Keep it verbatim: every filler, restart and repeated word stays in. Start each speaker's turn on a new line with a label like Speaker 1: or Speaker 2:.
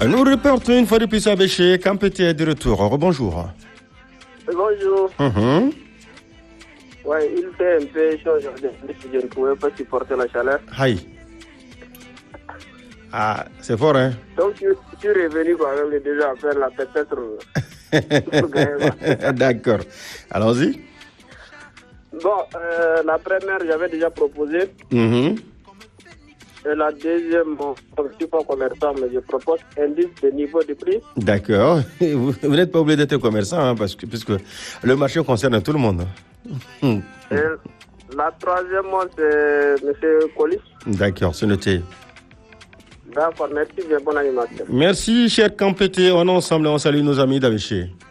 Speaker 1: Nous reportons une fois de plus avec chez Campété est de retour. Rebonjour.
Speaker 2: Bonjour.
Speaker 1: Mm-hmm.
Speaker 2: Ouais, il fait un peu chaud aujourd'hui. Je ne pouvais pas supporter la chaleur.
Speaker 1: Aïe. Ah, c'est fort, hein?
Speaker 2: Donc, je, je suis revenu quand même déjà faire la peut-être.
Speaker 1: D'accord. Allons-y.
Speaker 2: Bon, euh, la première, j'avais déjà proposé.
Speaker 1: Mm-hmm.
Speaker 2: Et la deuxième, bon, je ne suis pas commerçant, mais je propose indice de niveau de prix.
Speaker 1: D'accord. Vous, vous n'êtes pas obligé d'être commerçant, hein, parce que, puisque le marché concerne tout le monde.
Speaker 2: Et la troisième, c'est M. Collis.
Speaker 1: D'accord, c'est noté.
Speaker 2: D'accord, merci bien, bonne animation.
Speaker 1: Merci, cher Campété. On est ensemble, on salue nos amis d'Avéché.